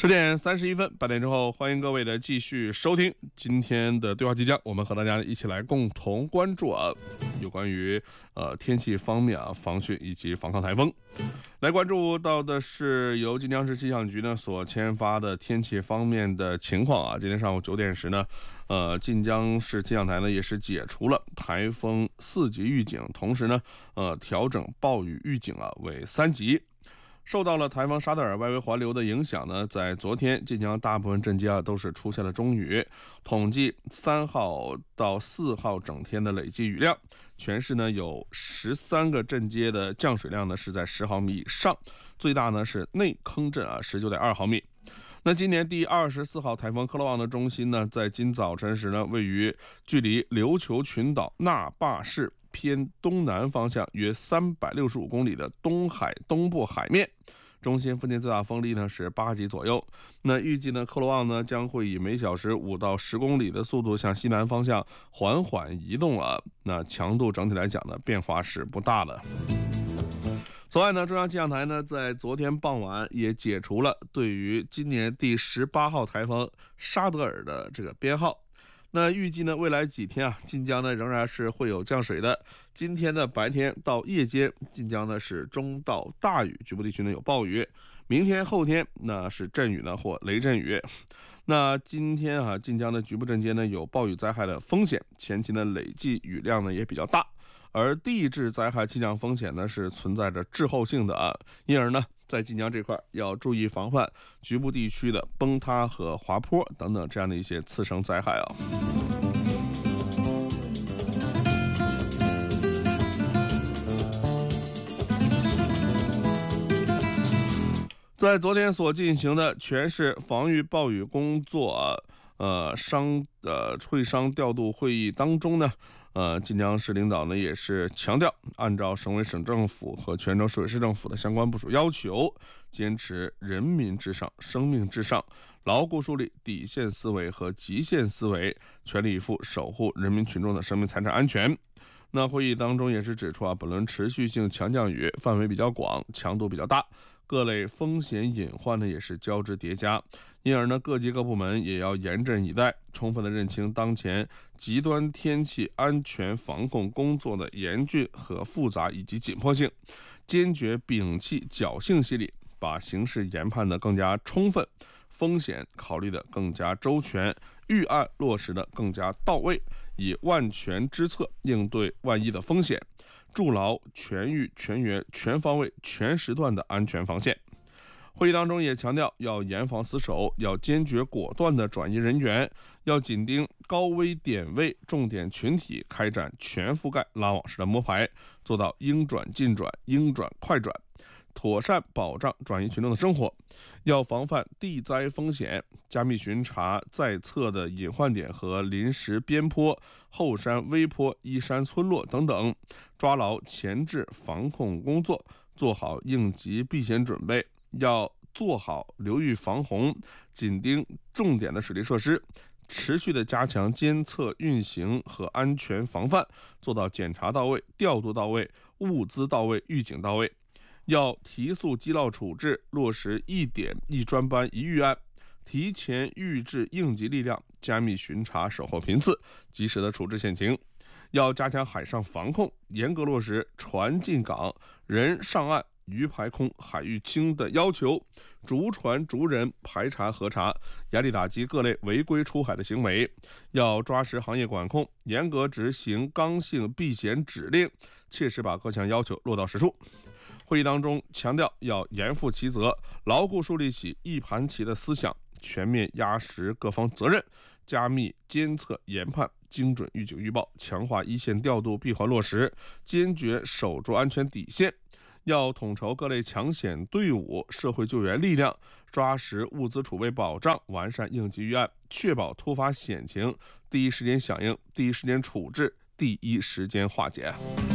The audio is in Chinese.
10点31分，8点之后，欢迎各位的继续收听今天的对话即将，我们和大家一起来共同关注有关于天气方面防汛以及防抗台风。来关注到的是由晋江市气象局呢所签发的天气方面的情况今天上午9点时呢，晋江市气象台呢也是解除了台风4级预警，同时呢，调整暴雨预警为3级。受到了台风沙德尔外围环流的影响呢，在昨天晋江大部分镇街都是出现了中雨，统计3号到4号整天的累计雨量，全市呢有13个镇街的降水量呢是在10毫米以上，最大呢是内坑镇19.2毫米。那今年第24号台风科罗旺的中心呢，在今早晨时呢，位于距离琉球群岛那霸市偏东南方向约365公里的东海东部海面，中心附近最大风力呢是8级左右。那预计呢，科罗旺呢将会以每小时5到10公里的速度向西南方向缓缓移动那强度整体来讲呢，变化是不大的。此外呢，中央气象台呢在昨天傍晚也解除了对于今年第18号台风沙德尔的这个编号。那预计呢，未来几天晋江呢仍然是会有降水的。今天的白天到夜间，晋江呢是中到大雨，局部地区呢有暴雨。明天后天那是阵雨呢或雷阵雨。那今天晋江的局部镇街呢有暴雨灾害的风险，前期的累计雨量呢也比较大。而地质灾害气象风险呢是存在着滞后性的因而呢，在晋江这块要注意防范局部地区的崩塌和滑坡等等这样的一些次生灾害在昨天所进行的全市防御暴雨工作会商调度会议当中呢，晋江市领导呢也是强调，按照省委省政府和泉州市委市政府的相关部署要求，坚持人民至上、生命至上，牢固树立底线思维和极限思维，全力以赴守护人民群众的生命财产安全。那会议当中也是指出本轮持续性强降雨范围比较广，强度比较大，各类风险隐患呢也是交织叠加，因而呢各级各部门也要严阵以待，充分的认清当前极端天气安全防控工作的严峻和复杂以及紧迫性，坚决摒弃侥幸心理，把形势研判得更加充分，风险考虑得更加周全，预案落实得更加到位，以万全之策应对万一的风险，筑牢全域全员全方位全时段的安全防线。会议当中也强调，要严防死守，要坚决果断地转移人员，要紧盯高危点位重点群体，开展全覆盖拉网式的摸排，做到应转尽转、应转快转，妥善保障转移群众的生活。要防范地灾风险，加密巡查在侧的隐患点和临时边坡、后山微坡、依山村落等等，抓牢前置防控工作，做好应急避险准备。要做好流域防洪，紧盯重点的水利设施，持续的加强监测运行和安全防范，做到检查到位、调度到位、物资到位、预警到位。要提速积涝处置，落实一点一专班一预案，提前预置应急力量，加密巡查守候频次，及时的处置险情。要加强海上防控，严格落实船进港、人上岸、鱼排空、海域清的要求，逐船逐人排查核查，严厉打击各类违规出海的行为。要抓实行业管控，严格执行刚性避险指令，切实把各项要求落到实处。会议当中强调，要严负其责，牢固树立起一盘棋的思想，全面压实各方责任，加密监测研判，精准预警预报，强化一线调度闭环落实，坚决守住安全底线。要统筹各类抢险队伍、社会救援力量，抓实物资储备保障，完善应急预案，确保突发险情第一时间响应、第一时间处置、第一时间化解。